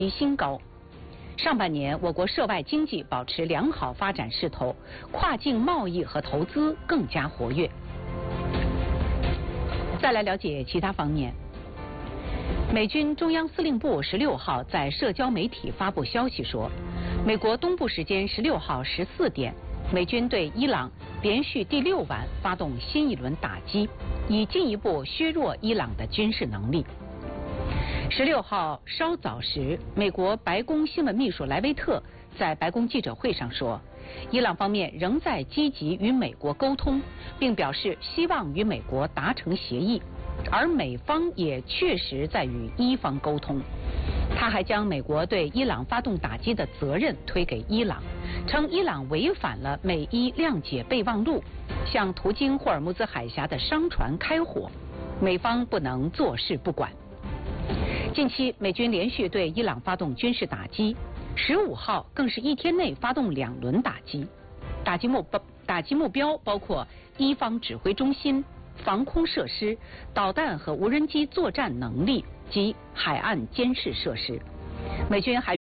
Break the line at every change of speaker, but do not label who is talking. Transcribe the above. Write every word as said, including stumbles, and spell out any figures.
新高。上半年，我国涉外经济保持良好发展势头，跨境贸易和投资更加活跃。再来了解其他方面。美军中央司令部十六号在社交媒体发布消息说，美国东部时间十六号十四点，美军对伊朗连续第六晚发动新一轮打击，以进一步削弱伊朗的军事能力。十六号稍早时，美国白宫新闻秘书莱维特在白宫记者会上说，伊朗方面仍在积极与美国沟通，并表示希望与美国达成协议，而美方也确实在与伊方沟通。他还将美国对伊朗发动打击的责任推给伊朗，称伊朗违反了美伊谅解备忘录，向途经霍尔木兹海峡的商船开火，美方不能坐视不管。近期，美军连续对伊朗发动军事打击，十五号更是一天内发动两轮打击，打击目打击目标包括伊方指挥中心、防空设施、导弹和无人机作战能力及海岸监视设施。美军还